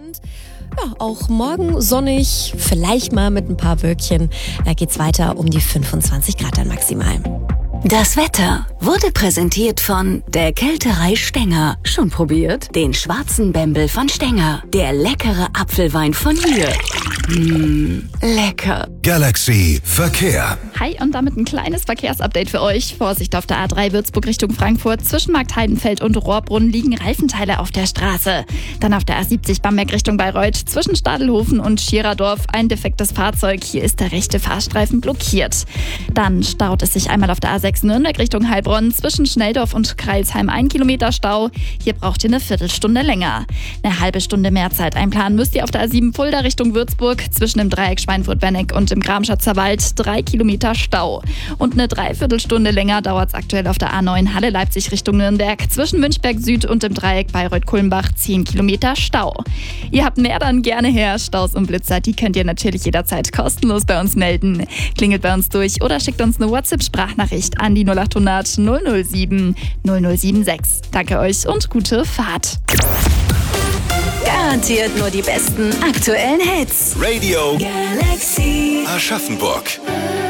Ja, auch morgen sonnig, vielleicht mal mit ein paar Wölkchen. Da geht's weiter um die 25 Grad dann maximal. Das Wetter wurde präsentiert von der Kälterei Stenger. Schon probiert? Den schwarzen Bembel von Stenger. Der leckere Apfelwein von hier. Lecker. Galaxy Verkehr. Hi und damit ein kleines Verkehrsupdate für euch. Vorsicht auf der A3 Würzburg Richtung Frankfurt. Zwischen Markt Heidenfeld und Rohrbrunn liegen Reifenteile auf der Straße. Dann auf der A70 Bamberg Richtung Bayreuth. Zwischen Stadelhofen und Schiererdorf ein defektes Fahrzeug. Hier ist der rechte Fahrstreifen blockiert. Dann staut es sich einmal auf der A6 Nürnberg Richtung Heilbronn. Zwischen Schnelldorf und Kreilsheim 1 Kilometer Stau. Hier braucht ihr eine Viertelstunde länger. Eine halbe Stunde mehr Zeit einplanen müsst ihr auf der A7 Fulda Richtung Würzburg. Zwischen dem Dreieck Schweinfurt-Benneck und dem Gramschatzer Wald 3 Kilometer Stau. Und eine Dreiviertelstunde länger dauert es aktuell auf der A9 Halle-Leipzig Richtung Nürnberg. Zwischen Münchberg Süd und dem Dreieck Bayreuth-Kulmbach 10 Kilometer Stau. Ihr habt mehr, dann gerne her. Staus und Blitzer, die könnt ihr natürlich jederzeit kostenlos bei uns melden. Klingelt bei uns durch oder schickt uns eine WhatsApp-Sprachnachricht an die 0800 007 0076. Danke euch und gute Fahrt. Garantiert nur die besten aktuellen Hits. Radio Galaxy. Aschaffenburg.